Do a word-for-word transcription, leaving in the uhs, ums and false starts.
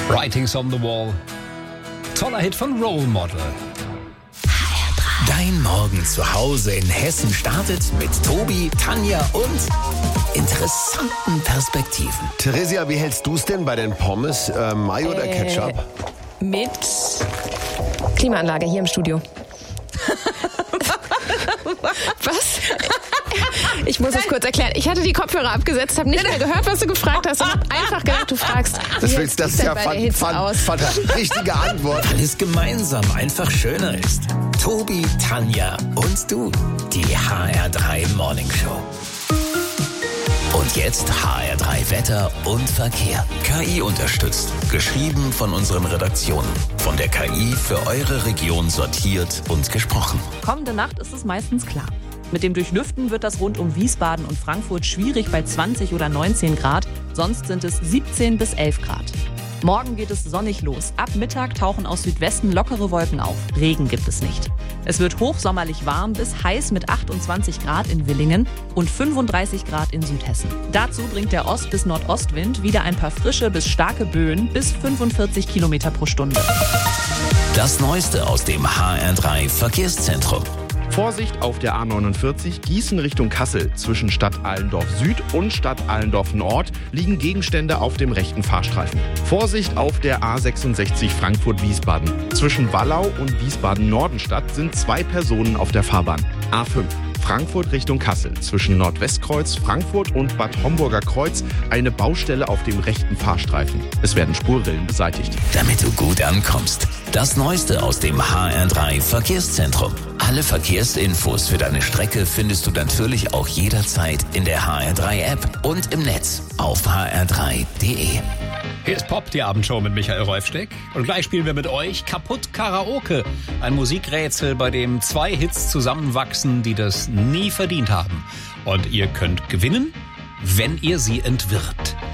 Writings on the Wall. Toller Hit von Role Model. Dein Morgen zu Hause in Hessen startet mit Tobi, Tanja und interessanten Perspektiven. Theresia, wie hältst du es denn bei den Pommes? Äh, Mayo oder Äh, Ketchup? Mit Klimaanlage hier im Studio. Was? Ich muss es kurz erklären. Ich hatte die Kopfhörer abgesetzt, habe nicht mehr gehört, was du gefragt hast und habe einfach gedacht, du fragst, Das, wie willst, das sieht's ist denn ja bei der fan, Hitze fan, aus? fan, richtige Antwort. Weil es gemeinsam einfach schöner ist. Tobi, Tanja und du. Die H R drei Morning Show. Und jetzt H R drei Wetter und Verkehr. K I unterstützt. Geschrieben von unseren Redaktionen. Von der K I für eure Region sortiert und gesprochen. Kommende Nacht ist es meistens klar. Mit dem Durchlüften wird das rund um Wiesbaden und Frankfurt schwierig bei zwanzig oder neunzehn Grad. Sonst sind es siebzehn bis elf Grad. Morgen geht es sonnig los. Ab Mittag tauchen aus Südwesten lockere Wolken auf. Regen gibt es nicht. Es wird hochsommerlich warm bis heiß mit achtundzwanzig Grad in Willingen und fünfunddreißig Grad in Südhessen. Dazu bringt der Ost- bis Nordostwind wieder ein paar frische bis starke Böen bis fünfundvierzig Kilometer pro Stunde. Das Neueste aus dem H R drei Verkehrszentrum. Vorsicht auf der A neunundvierzig Gießen Richtung Kassel. Zwischen Stadt Allendorf Süd und Stadt Allendorf Nord liegen Gegenstände auf dem rechten Fahrstreifen. Vorsicht auf der A sechsundsechzig Frankfurt-Wiesbaden. Zwischen Wallau und Wiesbaden-Nordenstadt sind zwei Personen auf der Fahrbahn. A fünf Frankfurt Richtung Kassel. Zwischen Nordwestkreuz, Frankfurt und Bad Homburger Kreuz eine Baustelle auf dem rechten Fahrstreifen. Es werden Spurrillen beseitigt. Damit du gut ankommst. Das Neueste aus dem H R drei Verkehrszentrum. Alle Verkehrsinfos für deine Strecke findest du natürlich auch jederzeit in der H R drei App und im Netz auf h r drei punkt d e. Hier ist Pop, die Abendshow mit Michael Rolfsteck. Und gleich spielen wir mit euch Kaputt Karaoke. Ein Musikrätsel, bei dem zwei Hits zusammenwachsen, die das nie verdient haben. Und ihr könnt gewinnen, wenn ihr sie entwirrt.